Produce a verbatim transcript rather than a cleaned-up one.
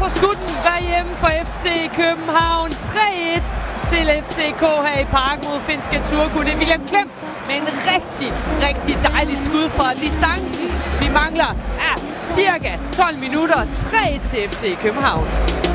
får skudt den bag hjemme for F C København. tre et til F C K her i parken mod finske Turku. Det er William Klem med en rigtig, rigtig dejligt skud fra distancen. Vi mangler ja, cirka tolv minutter. tre et til F C København.